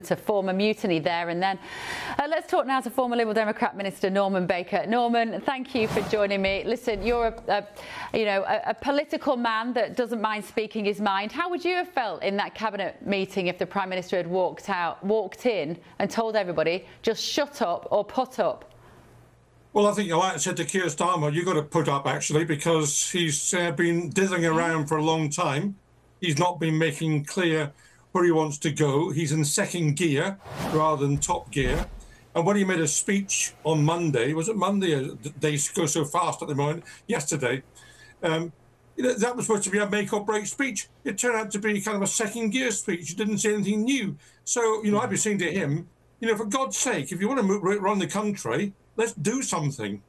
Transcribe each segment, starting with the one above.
to form a mutiny there and then. Let's talk now to former Liberal Democrat Minister Norman Baker. Norman, thank you for joining me. Listen, you're a political man that doesn't mind speaking his mind. How would you have felt in that cabinet meeting if the Prime Minister had walked in and told everybody just shut up or put up? Well, I think I said to Keir Starmer, you've got to put up, actually, because he's been dithering around for a long time. He's not been making clear where he wants to go. He's in second gear rather than top gear. And when he made a speech on Monday, was it Monday? They go so fast at the moment. Yesterday, that was supposed to be a make or break speech. It turned out to be kind of a second gear speech. He didn't say anything new. So, I'd be saying to him, for God's sake, if you want to run the country, let's do something.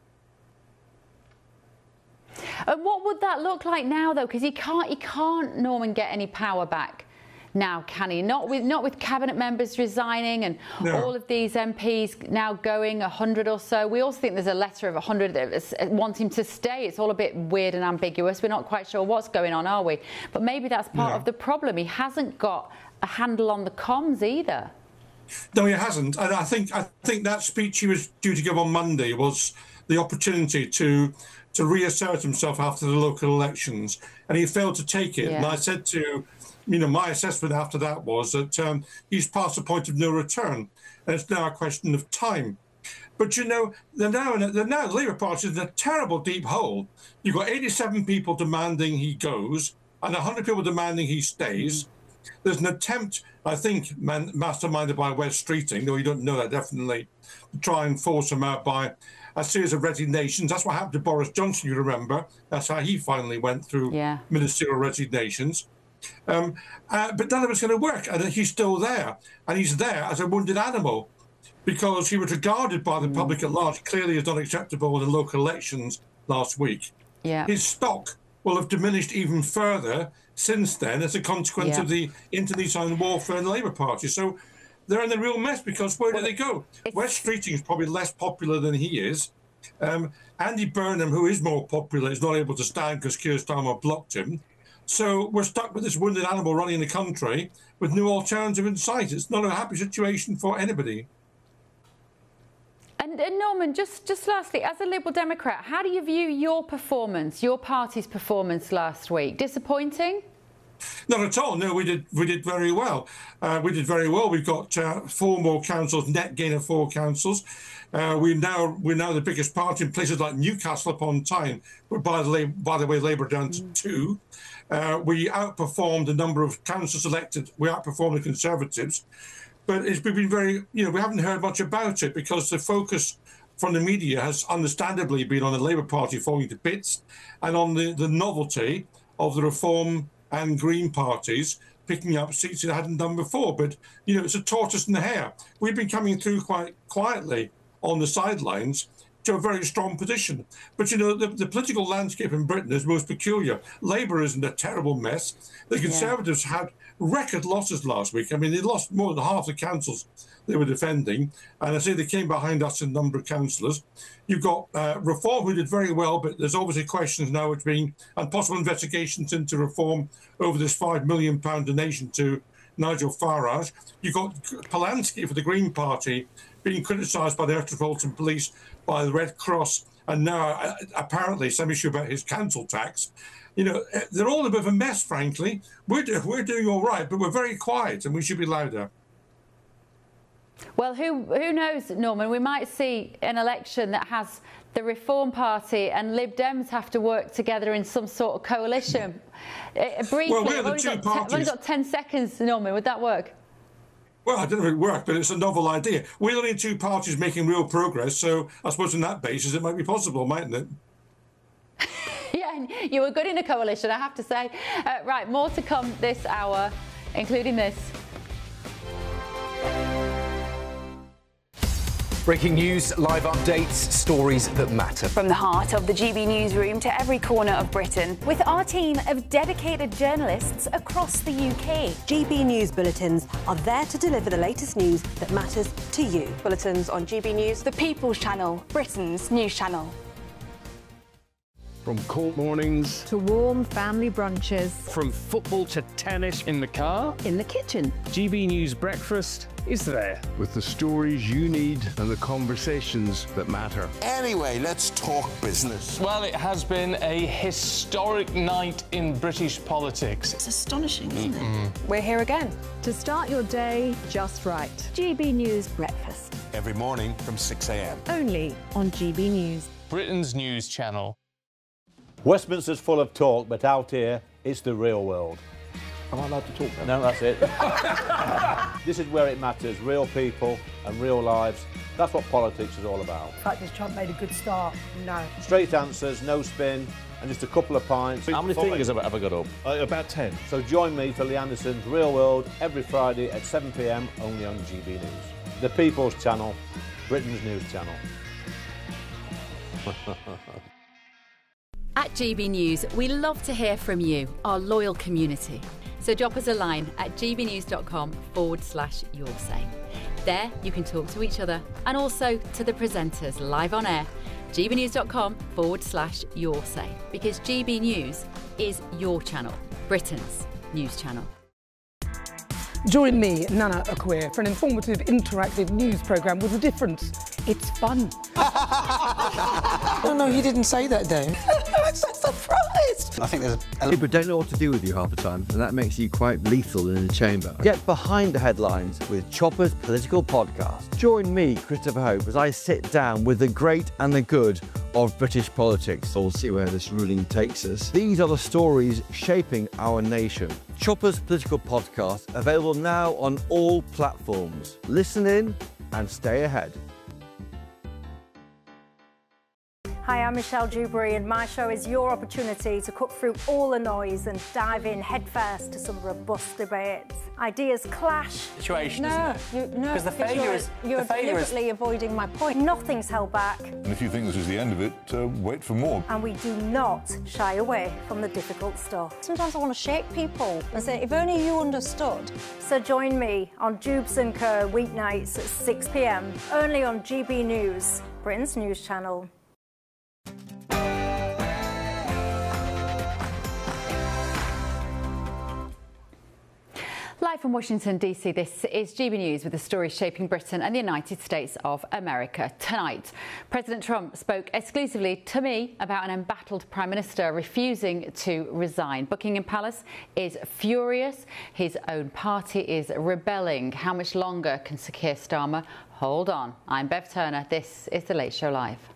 And what would that look like now, though? Because he can't, Norman, get any power back now, can he? Not with cabinet members resigning and all of these MPs now going, 100 or so. We also think there's a letter of 100 that want him to stay. It's all a bit weird and ambiguous. We're not quite sure what's going on, are we? But maybe that's part of the problem. He hasn't got a handle on the comms either. No, he hasn't. And I think that speech he was due to give on Monday was the opportunity to reassert himself after the local elections, and he failed to take it. And I said to my assessment after that was that he's past the point of no return, and it's now a question of time. But the Labour Party is in a terrible deep hole. You've got 87 people demanding he goes, and 100 people demanding he stays. There's an attempt, I think, masterminded by Wes Streeting, though you don't know that definitely, to try and force him out by a series of resignations. That's what happened to Boris Johnson, you remember. That's how he finally went through ministerial resignations. But none of it's going to work, and he's still there. And he's there as a wounded animal because he was regarded by the public at large clearly as not acceptable in the local elections last week. His stock will have diminished even further since then as a consequence of the internecine warfare in the Labour Party. So they're in a real mess because where do they go? Wes Streeting is probably less popular than he is. Andy Burnham, who is more popular, is not able to stand because Keir Starmer blocked him. So we're stuck with this wounded animal running the country with no alternative in sight. It's not a happy situation for anybody. And Norman, just lastly, as a Liberal Democrat, how do you view your performance, your party's performance last week? Disappointing? Not at all. No, we did very well. We did very well. We've got 4 more councils, net gain of 4 councils. We're now the biggest party in places like Newcastle upon Tyne. We're by the way, Labour down to 2. We outperformed the number of councillors elected. We outperformed the Conservatives. But we've been very, we haven't heard much about it because the focus from the media has understandably been on the Labour Party falling to bits and on the novelty of the Reform and Green parties picking up seats they hadn't done before. But, it's a tortoise and a hare. We've been coming through quite quietly on the sidelines to a very strong position. But, the political landscape in Britain is most peculiar. Labour is in a terrible mess. The Conservatives had record losses last week. I mean, they lost more than half the councils they were defending. And I say they came behind us in a number of councillors. You've got Reform, who did very well, but there's obviously questions now which being and possible investigations into Reform over this £5 million donation to Nigel Farage. You've got Polanski for the Green Party being criticised by the Metropolitan Police, by the Red Cross, and now apparently some issue about his council tax. They're all a bit of a mess, frankly. We're doing all right, but we're very quiet, and we should be louder. Well, who knows, Norman? We might see an election that has the Reform Party and Lib Dems have to work together in some sort of coalition. Briefly, well, we're the two parties. I've only got 10 seconds, Norman. Would that work? Well, I don't know if it worked, but it's a novel idea. We're only 2 parties making real progress, so I suppose on that basis it might be possible, mightn't it? Yeah, you were good in a coalition, I have to say. Right, more to come this hour, including this. Breaking news, live updates, stories that matter. From the heart of the GB newsroom to every corner of Britain, with our team of dedicated journalists across the UK. GB News Bulletins are there to deliver the latest news that matters to you. Bulletins on GB News, the People's Channel, Britain's news channel. From court mornings to warm family brunches, from football to tennis in the car, in the kitchen. GB News Breakfast is there with the stories you need and the conversations that matter. Anyway, let's talk business. Well, it has been a historic night in British politics. It's astonishing, isn't it? We're here again. To start your day just right. GB News Breakfast. Every morning from 6 a.m. Only on GB News. Britain's news channel. Westminster's full of talk, but out here, it's the real world. Am I allowed to talk now? No, that's it. This is where it matters, real people and real lives. That's what politics is all about. The fact is Trump made a good start. No. Straight answers, no spin, and just a couple of pints. How many fingers have I got up? About 10. So join me for Lee Anderson's Real World every Friday at 7 p.m. only on GB News. The People's Channel, Britain's news channel. At GB News, we love to hear from you, our loyal community. So drop us a line at gbnews.com/yoursay. There you can talk to each other and also to the presenters live on air. gbnews.com/yoursay, because GB News is your channel, Britain's news channel. Join me, Nana Akwe, for an informative, interactive news programme with a difference. It's fun. Oh, no, he didn't say that, Dave. I'm so surprised. I think there's people don't know what to do with you half the time, and that makes you quite lethal in the chamber. Get behind the headlines with Chopper's Political Podcast. Join me, Christopher Hope, as I sit down with the great and the good of British politics. We'll see where this ruling takes us. These are the stories shaping our nation. Chopper's Political Podcast, available now on all platforms. Listen in and stay ahead. Hi, I'm Michelle Dewberry, and my show is your opportunity to cut through all the noise and dive in headfirst to some robust debates. Ideas clash. Situation. Because you're deliberately avoiding my point. Nothing's held back. And if you think this is the end of it, wait for more. And we do not shy away from the difficult stuff. Sometimes I want to shake people and say, if only you understood. So join me on Dubes & Kerr weeknights at 6 p.m. only on GB News, Britain's news channel. Live from Washington, D.C., this is GB News with the stories shaping Britain and the United States of America. Tonight, President Trump spoke exclusively to me about an embattled Prime Minister refusing to resign. Buckingham Palace is furious. His own party is rebelling. How much longer can Sir Keir Starmer hold on? I'm Bev Turner. This is The Late Show Live.